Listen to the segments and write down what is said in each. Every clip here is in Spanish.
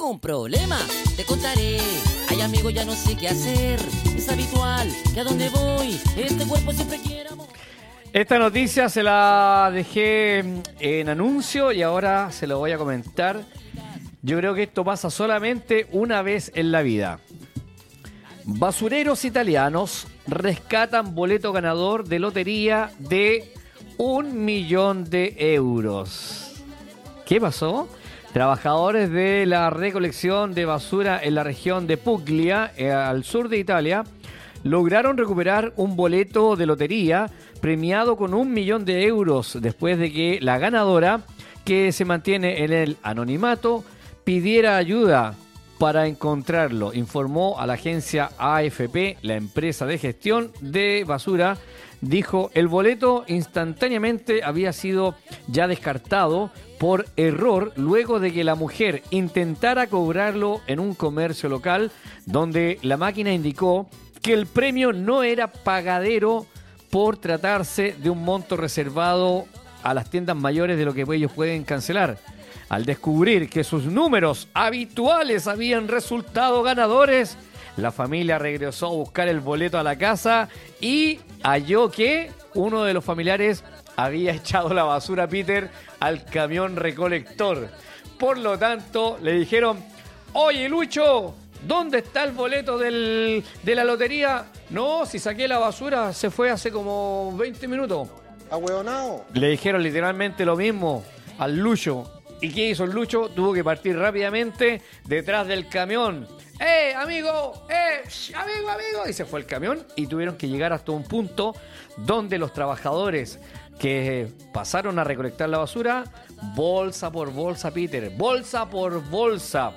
tengo un problema, te contaré. Ay, amigo, ya no sé qué hacer. Es habitual que a donde voy, este cuerpo siempre quiere amor. Esta noticia se la dejé en anuncio y ahora se lo voy a comentar. Yo creo que esto pasa solamente una vez en la vida. Basureros italianos rescatan boleto ganador de lotería de 1 millón de euros. ¿Qué pasó? Trabajadores de la recolección de basura en la región de Puglia, al sur de Italia, lograron recuperar un boleto de lotería premiado con 1 millón de euros después de que la ganadora, que se mantiene en el anonimato, pidiera ayuda para encontrarlo, informó a la agencia AFP, la empresa de gestión de basura. Dijo, el boleto instantáneamente había sido ya descartado por error luego de que la mujer intentara cobrarlo en un comercio local donde la máquina indicó que el premio no era pagadero por tratarse de un monto reservado a las tiendas mayores de lo que ellos pueden cancelar. Al descubrir que sus números habituales habían resultado ganadores, la familia regresó a buscar el boleto a la casa y halló que uno de los familiares había echado la basura, Peter, al camión recolector. Por lo tanto, le dijeron, oye, Lucho, ¿dónde está el boleto de la lotería? No, si saqué la basura, se fue hace como 20 minutos. ¿Ahueonao? Le dijeron literalmente lo mismo al Lucho. ¿Y qué hizo el Lucho? Tuvo que partir rápidamente detrás del camión. Amigo! ¡Amigo! Y se fue el camión y tuvieron que llegar hasta un punto donde los trabajadores que pasaron a recolectar la basura, bolsa por bolsa, Peter, bolsa por bolsa.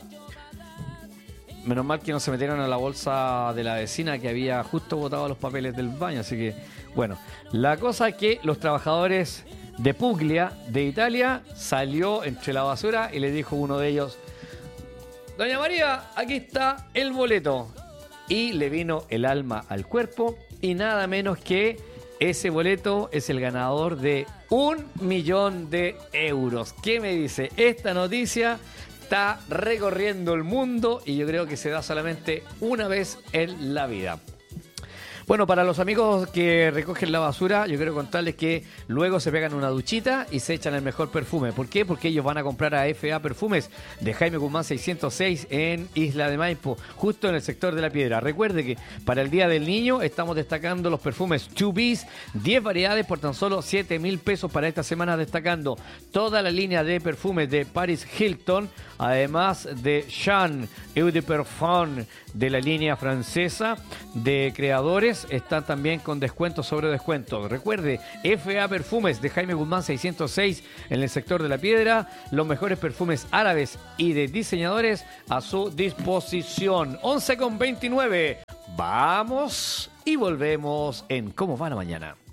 Menos mal que no se metieron a la bolsa de la vecina que había justo botado los papeles del baño. Así que, bueno, la cosa es que los trabajadores de Puglia, de Italia, salió entre la basura y le dijo uno de ellos, Doña María, aquí está el boleto. Y le vino el alma al cuerpo y nada menos que ese boleto es el ganador de 1 millón de euros. ¿Qué me dice? Esta noticia está recorriendo el mundo y yo creo que se da solamente una vez en la vida. Bueno, para los amigos que recogen la basura, yo quiero contarles que luego se pegan una duchita y se echan el mejor perfume. ¿Por qué? Porque ellos van a comprar a FA Perfumes de Jaime Guzmán 606 en Isla de Maipo, justo en el sector de La Piedra. Recuerde que para el Día del Niño estamos destacando los perfumes 2B's, 10 variedades por tan solo 7.000 pesos para esta semana, destacando toda la línea de perfumes de Paris Hilton, además de Jean Eau de Parfum de la línea francesa de creadores, están también con descuentos sobre descuentos. Recuerde, FA Perfumes de Jaime Guzmán 606 en el sector de La Piedra, los mejores perfumes árabes y de diseñadores a su disposición. 11:29. Vamos y volvemos en ¿Cómo va la mañana?